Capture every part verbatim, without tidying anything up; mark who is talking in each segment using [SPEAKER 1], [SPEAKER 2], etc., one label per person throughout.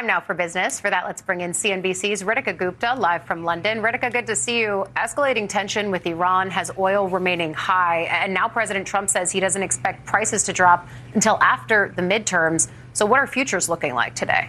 [SPEAKER 1] Time now for business. For that, let's bring in C N B C's Ritika Gupta live from London. Ritika, good to see you. Escalating tension with Iran has oil remaining high, and now President Trump says he doesn't expect prices to drop until after the midterms. So what are futures looking like today?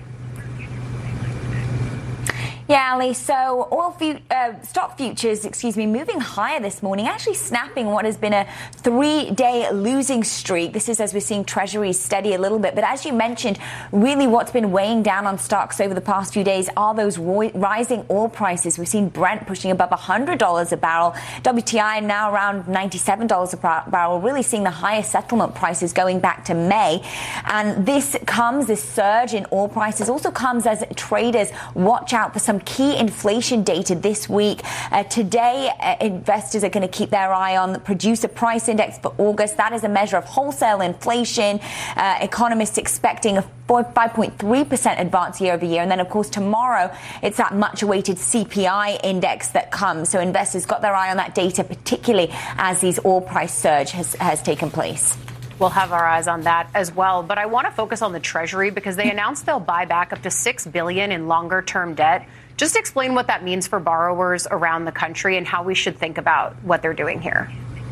[SPEAKER 2] Yeah, Ali. So oil fu- uh, stock futures, excuse me, moving higher this morning, actually snapping what has been a three-day losing streak. This is as we're seeing treasuries steady a little bit. But as you mentioned, really what's been weighing down on stocks over the past few days are those ro- rising oil prices. We've seen Brent pushing above one hundred dollars a barrel. W T I now around ninety-seven dollars a barrel, really seeing the highest settlement prices going back to May. And this comes, this surge in oil prices also comes as traders watch out for some key inflation data this week. Uh, today, uh, investors are going to keep their eye on the producer price index for August. That is a measure of wholesale inflation. Uh, economists expecting a five point three percent advance year over year. And then, of course, tomorrow, it's that much awaited C P I index that comes. So investors got their eye on that data, particularly as these oil price surge has, has taken place.
[SPEAKER 1] We'll have our eyes on that as well. But I want to focus on the Treasury because they announced they'll buy back up to six billion dollars in longer term debt. Just explain what that means for borrowers around the country and how we should think about what they're doing here.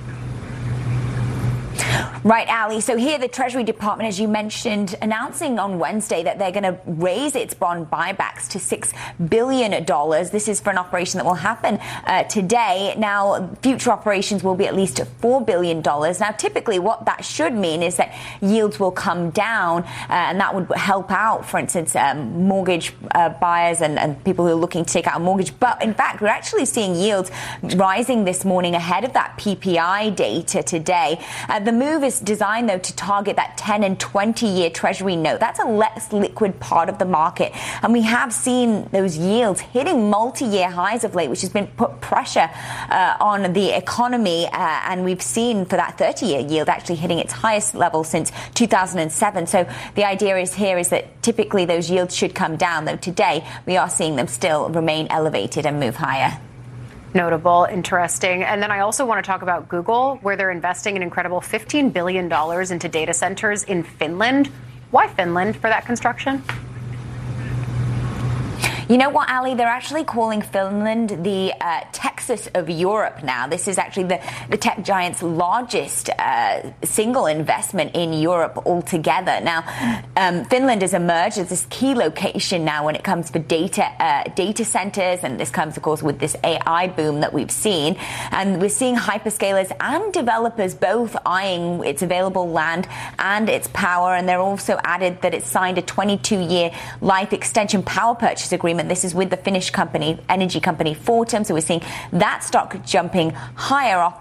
[SPEAKER 2] Right, Ali. So here the Treasury Department, as you mentioned, announcing on Wednesday that they're going to raise its bond buybacks to six billion dollars. This is for an operation that will happen uh, today. Now, future operations will be at least four billion dollars. Now, typically what that should mean is that yields will come down, uh, and that would help out, for instance, um, mortgage uh, buyers and, and people who are looking to take out a mortgage. But in fact, we're actually seeing yields rising this morning ahead of that P P I data today. Uh, the move is designed, though, to target that ten and twenty year Treasury note. That's a less liquid part of the market. And we have seen those yields hitting multi-year highs of late, which has been put pressure uh, on the economy. Uh, and we've seen for that thirty year yield actually hitting its highest level since two thousand seven. So the idea is here is that typically those yields should come down, though today we are seeing them still remain elevated and move higher.
[SPEAKER 1] Notable, interesting. And then I also want to talk about Google, where they're investing an incredible fifteen billion dollars into data centers in Finland. Why Finland for that construction?
[SPEAKER 2] You know what, Ali? They're actually calling Finland the uh, Texas of Europe now. This is actually the, the tech giant's largest uh, single investment in Europe altogether. Now, um, Finland has emerged as this key location now when it comes for data uh, data centers, and this comes, of course, with this A I boom that we've seen. And we're seeing hyperscalers and developers both eyeing its available land and its power. And they're also added that it's signed a twenty-two year life extension power purchase agreement. This is with the Finnish company, energy company Fortum. So we're seeing that stock jumping higher off